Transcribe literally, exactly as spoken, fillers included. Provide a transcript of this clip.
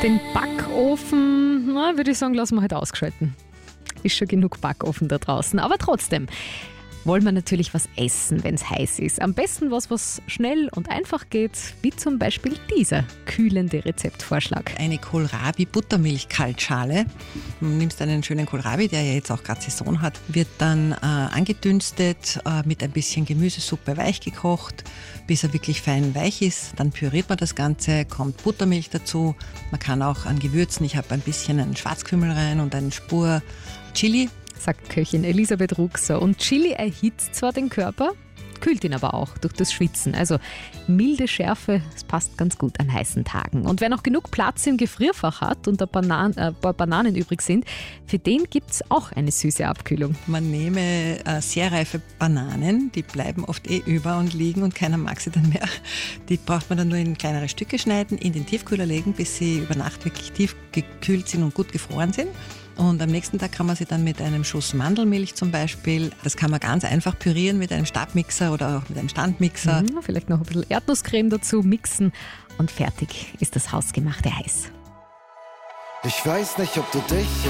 Den Backofen, na, würde ich sagen, lassen wir heute ausgeschalten. Ist schon genug Backofen da draußen. Aber trotzdem wollen wir natürlich was essen, wenn es heiß ist. Am besten was, was schnell und einfach geht, wie zum Beispiel dieser kühlende Rezeptvorschlag. Eine Kohlrabi-Buttermilch-Kaltschale. Du nimmst einen schönen Kohlrabi, der ja jetzt auch gerade Saison hat, wird dann äh, angedünstet, äh, mit ein bisschen Gemüsesuppe weich gekocht, bis er wirklich fein weich ist. Dann püriert man das Ganze, kommt Buttermilch dazu. Man kann auch an Gewürzen, ich habe ein bisschen einen Schwarzkümmel rein und eine Spur Chili, sagt Köchin Elisabeth Ruxer. Und Chili erhitzt zwar den Körper, kühlt ihn aber auch durch das Schwitzen. Also milde Schärfe, das passt ganz gut an heißen Tagen. Und wer noch genug Platz im Gefrierfach hat und ein Banan- äh, paar Bananen übrig sind, für den gibt es auch eine süße Abkühlung. Man nehme äh, sehr reife Bananen, die bleiben oft eh über und liegen und keiner mag sie dann mehr. Die braucht man dann nur in kleinere Stücke schneiden, in den Tiefkühler legen, bis sie über Nacht wirklich tief gekühlt sind und gut gefroren sind. Und am nächsten Tag kann man sie dann mit einem Schuss Mandelmilch zum Beispiel, das kann man ganz einfach pürieren mit einem Stabmixer oder auch mit einem Standmixer. Mhm, vielleicht noch ein bisschen Erdnusscreme dazu mixen und fertig ist das hausgemachte Eis. Ich weiß nicht, ob du dich